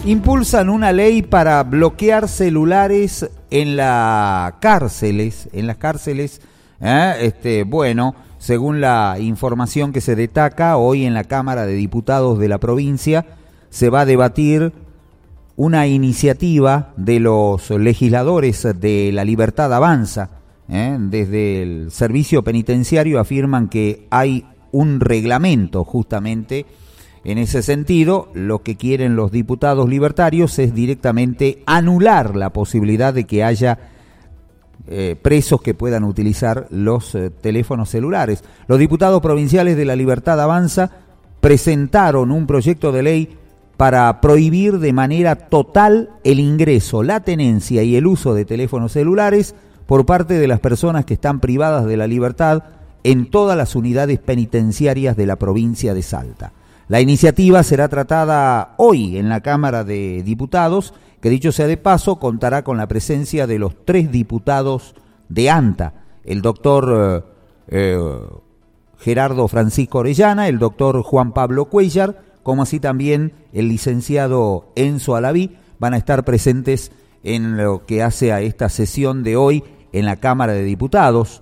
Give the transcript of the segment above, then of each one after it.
Impulsan una ley para bloquear celulares en las cárceles. Bueno, según la información que se destaca, hoy en la Cámara de Diputados de la provincia se va a debatir una iniciativa de los legisladores de La Libertad Avanza. Desde el servicio penitenciario afirman que hay un reglamento justamente en ese sentido. Lo que quieren los diputados libertarios es directamente anular la posibilidad de que haya presos que puedan utilizar los teléfonos celulares. Los diputados provinciales de La Libertad Avanza presentaron un proyecto de ley para prohibir de manera total el ingreso, la tenencia y el uso de teléfonos celulares por parte de las personas que están privadas de la libertad en todas las unidades penitenciarias de la provincia de Salta. La iniciativa será tratada hoy en la Cámara de Diputados, que dicho sea de paso, contará con la presencia de los 3 diputados de ANTA, el doctor Gerardo Francisco Orellana, el doctor Juan Pablo Cuellar, como así también el licenciado Enzo Alaví, van a estar presentes en lo que hace a esta sesión de hoy en la Cámara de Diputados.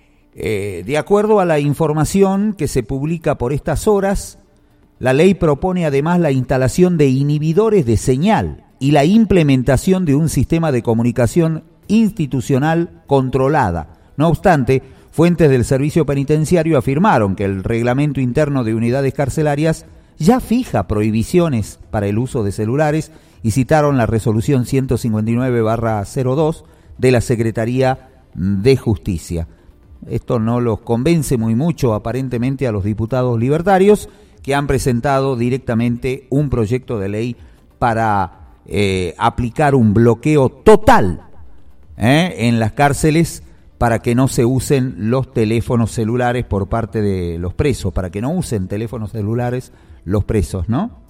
De acuerdo a la información que se publica por estas horas, la ley propone además la instalación de inhibidores de señal y la implementación de un sistema de comunicación institucional controlada. No obstante, fuentes del servicio penitenciario afirmaron que el reglamento interno de unidades carcelarias ya fija prohibiciones para el uso de celulares y citaron la resolución 159/02 de la Secretaría de Justicia. Esto no los convence muy mucho aparentemente a los diputados libertarios, que han presentado directamente un proyecto de ley para aplicar un bloqueo total en las cárceles para que no se usen los teléfonos celulares por parte de los presos, para que no usen teléfonos celulares los presos, ¿no?